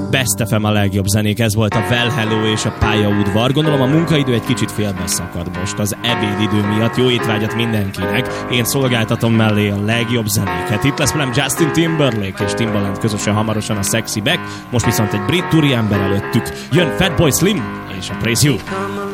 Best FM a legjobb zenék, ez volt a Well Hello és a pályaudvar. Gondolom a munkaidő egy kicsit félbeszakad most az ebédidő miatt. Jó étvágyat mindenkinek. Én szolgáltatom mellé a legjobb zenéket. Itt lesz velem Justin Timberlake és Timbaland közösen hamarosan a Sexy Back. Most viszont egy brit úriember előttük. Jön Fatboy Slim és a Praise You.